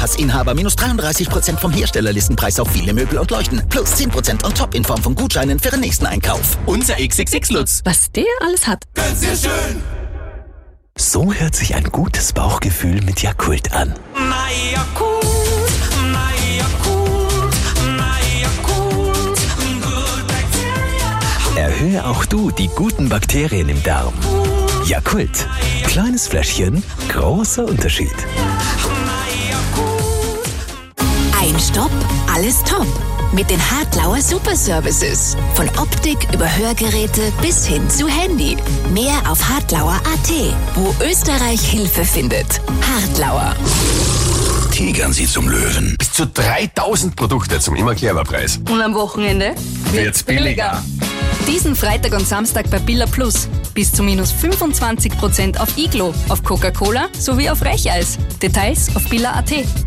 Festpassinhaber minus 33% vom Herstellerlistenpreis auf viele Möbel und Leuchten. Plus 10% on top in Form von Gutscheinen für den nächsten Einkauf. Unser XXX-Lutz. Was der alles hat. Ganz sehr schön. So hört sich ein gutes Bauchgefühl mit Yakult an. Na Yakult, na Yakult, na Yakult. Good Bacteria. Erhöhe auch du die guten Bakterien im Darm. Yakult. Kleines Fläschchen, großer Unterschied. Ein Stopp, alles top. Mit den Hartlauer Super Services. Von Optik über Hörgeräte bis hin zu Handy. Mehr auf hartlauer.at, wo Österreich Hilfe findet. Hartlauer. Tigern Sie zum Löwen. Bis zu 3000 Produkte zum Immer-Clever-Preis. Und am Wochenende Wird's billiger. Diesen Freitag und Samstag bei Billa Plus. Bis zu minus 25% auf Iglo, auf Coca-Cola sowie auf Reicheis. Details auf billa.at.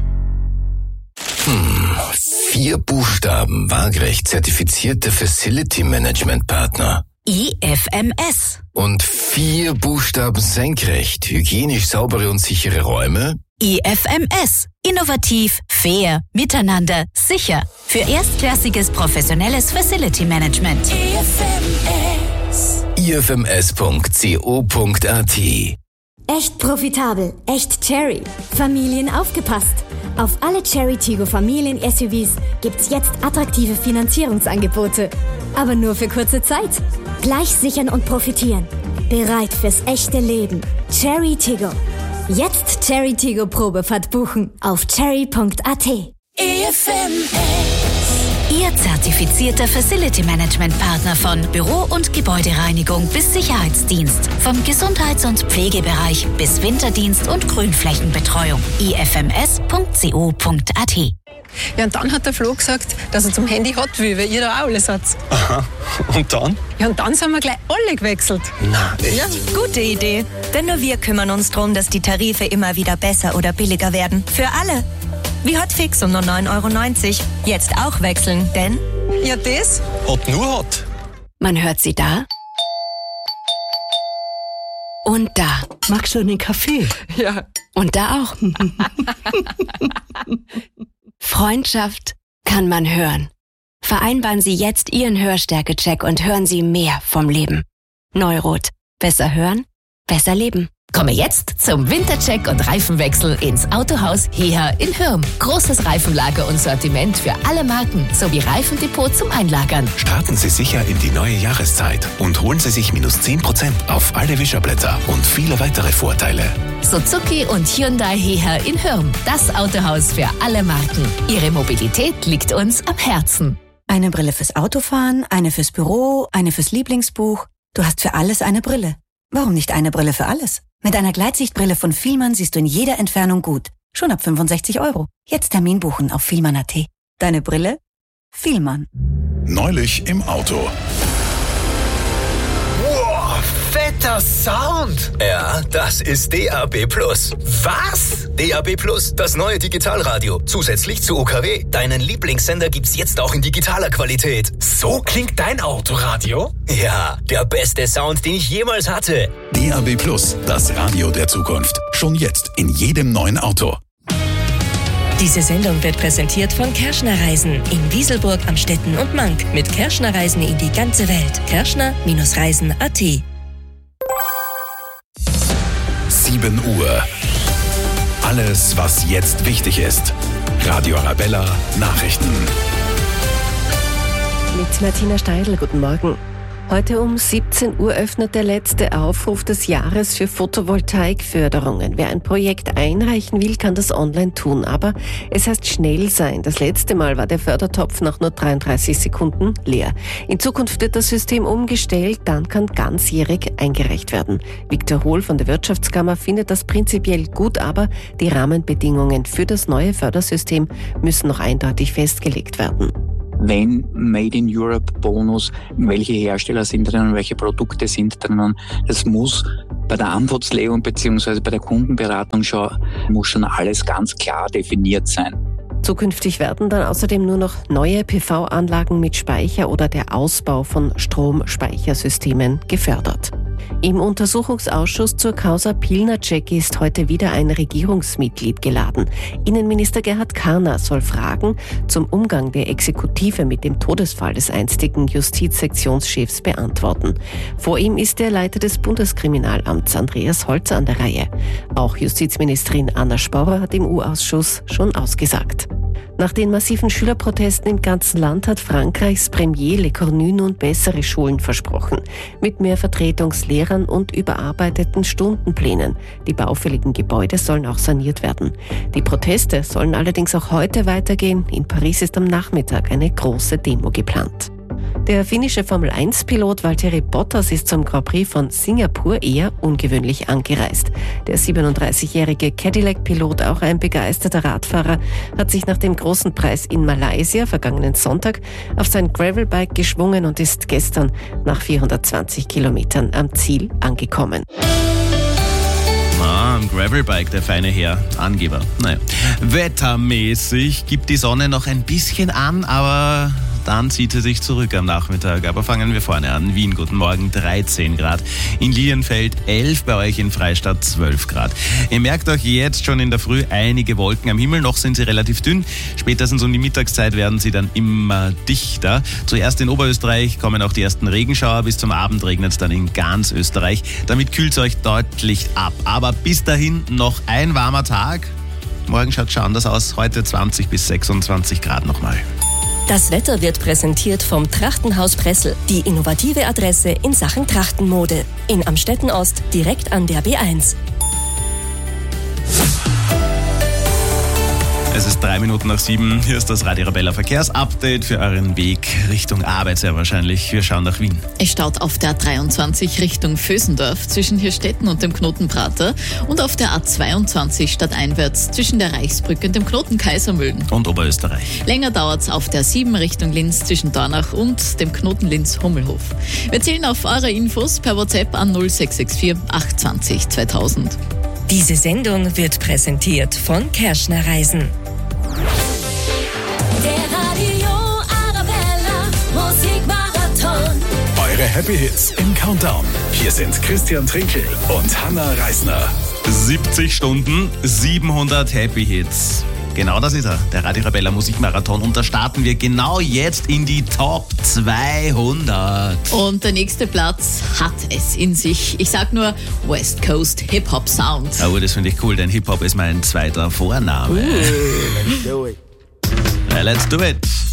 4 Buchstaben, waagerecht zertifizierte Facility Management Partner. IFMS. Und 4 Buchstaben senkrecht, hygienisch saubere und sichere Räume. IFMS. Innovativ, fair, miteinander, sicher. Für erstklassiges professionelles Facility Management. ifms.co.at. Echt profitabel, echt Cherry. Familien aufgepasst. Auf alle Cherry Tiggo Familien-SUVs gibt's jetzt attraktive Finanzierungsangebote. Aber nur für kurze Zeit. Gleich sichern und profitieren. Bereit fürs echte Leben. Cherry Tiggo. Jetzt Cherry Tiggo Probefahrt buchen auf cherry.at. Ihr zertifizierter Facility Management Partner von Büro- und Gebäudereinigung bis Sicherheitsdienst. Vom Gesundheits- und Pflegebereich bis Winterdienst und Grünflächenbetreuung. ifms.co.at. Ja, und dann hat der Flo gesagt, dass er zum Handy hat will, weil ihr da auch alles habt. Aha. Und dann? Ja, und dann sind wir gleich alle gewechselt. Na, echt? Ja. Gute Idee. Denn nur wir kümmern uns darum, dass die Tarife immer wieder besser oder billiger werden. Für alle. Wie Hotfix um nur 9,90 €. Jetzt auch wechseln, denn... Ja, das? Hot nur Hot. Man hört sie da und da. Magst du einen Kaffee? Ja. Und da auch. Freundschaft kann man hören. Vereinbaren Sie jetzt Ihren Hörstärke-Check und hören Sie mehr vom Leben. Neurot. Besser hören, besser leben. Komme jetzt zum Wintercheck und Reifenwechsel ins Autohaus Heha in Hürm. Großes Reifenlager und Sortiment für alle Marken sowie Reifendepot zum Einlagern. Starten Sie sicher in die neue Jahreszeit und holen Sie sich minus 10% auf alle Wischerblätter und viele weitere Vorteile. Suzuki und Hyundai Heha in Hürm. Das Autohaus für alle Marken. Ihre Mobilität liegt uns am Herzen. Eine Brille fürs Autofahren, eine fürs Büro, eine fürs Lieblingsbuch. Du hast für alles eine Brille. Warum nicht eine Brille für alles? Mit einer Gleitsichtbrille von Fielmann siehst du in jeder Entfernung gut. Schon ab 65 €. Jetzt Termin buchen auf Fielmann.at. Deine Brille? Fielmann. Neulich im Auto. Wow, fetter Sound! Ja, das ist DAB+. Was? DAB+, das neue Digitalradio. Zusätzlich zu UKW. Deinen Lieblingssender gibt's jetzt auch in digitaler Qualität. So klingt dein Autoradio? Ja, der beste Sound, den ich jemals hatte. DAB+, das Radio der Zukunft. Schon jetzt in jedem neuen Auto. Diese Sendung wird präsentiert von Kerschner Reisen in Wieselburg, Amstetten und Mank. Mit Kerschner Reisen in die ganze Welt. Kerschner-Reisen.at. 7 Uhr. Alles, was jetzt wichtig ist. Radio Arabella Nachrichten. Mit Martina Steidl, guten Morgen. Heute um 17 Uhr öffnet der letzte Aufruf des Jahres für Photovoltaikförderungen. Wer ein Projekt einreichen will, kann das online tun. Aber es heißt schnell sein. Das letzte Mal war der Fördertopf nach nur 33 Sekunden leer. In Zukunft wird das System umgestellt, dann kann ganzjährig eingereicht werden. Viktor Hohl von der Wirtschaftskammer findet das prinzipiell gut, aber die Rahmenbedingungen für das neue Fördersystem müssen noch eindeutig festgelegt werden. Wenn Made in Europe Bonus, welche Hersteller sind drinnen, welche Produkte sind drinnen, das muss bei der Antragslegung bzw. bei der Kundenberatung muss schon alles ganz klar definiert sein. Zukünftig werden dann außerdem nur noch neue PV-Anlagen mit Speicher oder der Ausbau von Stromspeichersystemen gefördert. Im Untersuchungsausschuss zur Causa Pilnacek ist heute wieder ein Regierungsmitglied geladen. Innenminister Gerhard Karner soll Fragen zum Umgang der Exekutive mit dem Todesfall des einstigen Justizsektionschefs beantworten. Vor ihm ist der Leiter des Bundeskriminalamts Andreas Holzer an der Reihe. Auch Justizministerin Anna Spaurer hat im U-Ausschuss schon ausgesagt. Nach den massiven Schülerprotesten im ganzen Land hat Frankreichs Premier Le Cornu nun bessere Schulen versprochen. Mit mehr Vertretungslehrern und überarbeiteten Stundenplänen. Die baufälligen Gebäude sollen auch saniert werden. Die Proteste sollen allerdings auch heute weitergehen. In Paris ist am Nachmittag eine große Demo geplant. Der finnische Formel-1-Pilot Valtteri Bottas ist zum Grand Prix von Singapur eher ungewöhnlich angereist. Der 37-jährige Cadillac-Pilot, auch ein begeisterter Radfahrer, hat sich nach dem großen Preis in Malaysia vergangenen Sonntag auf sein Gravelbike geschwungen und ist gestern nach 420 Kilometern am Ziel angekommen. Am Gravelbike, der feine Herr, Angeber. Naja. Wettermäßig gibt die Sonne noch ein bisschen an, aber dann zieht sie sich zurück am Nachmittag. Aber fangen wir vorne an. Wien, guten Morgen, 13 Grad. In Lilienfeld 11, bei euch in Freistadt 12 Grad. Ihr merkt euch jetzt schon in der Früh einige Wolken am Himmel. Noch sind sie relativ dünn. Spätestens um die Mittagszeit werden sie dann immer dichter. Zuerst in Oberösterreich kommen auch die ersten Regenschauer. Bis zum Abend regnet es dann in ganz Österreich. Damit kühlt es euch deutlich ab. Aber bis dahin noch ein warmer Tag. Morgen schaut es schon anders aus. Heute 20 bis 26 Grad nochmal. Das Wetter wird präsentiert vom Trachtenhaus Pressel, die innovative Adresse in Sachen Trachtenmode. In Amstetten Ost, direkt an der B1. Es ist 3 Minuten nach 7. Hier ist das Radio Arabella Verkehrsupdate für euren Weg Richtung Arbeit sehr wahrscheinlich. Wir schauen nach Wien. Es staut auf der A23 Richtung Vösendorf zwischen Hirstetten und dem Knotenprater und auf der A22 stadteinwärts zwischen der Reichsbrücke und dem Knoten Kaisermühlen. Und Oberösterreich. Länger dauert's auf der 7 Richtung Linz zwischen Dornach und dem Knoten Linz-Hummelhof. Wir zählen auf eure Infos per WhatsApp an 0664 820 2000. Diese Sendung wird präsentiert von Kerschner Reisen. Der Radio Arabella Musikmarathon. Eure Happy Hits im Countdown. Hier sind Christian Trinkel und Hanna Reisner. 70 Stunden, 700 Happy Hits. Genau das ist er, der Radio Arabella Musikmarathon. Und da starten wir genau jetzt in die Top 200. Und der nächste Platz hat es in sich. Ich sag nur West Coast Hip-Hop Sound. Oh, das finde ich cool, denn Hip-Hop ist mein zweiter Vorname. Let's do it. Let's do it.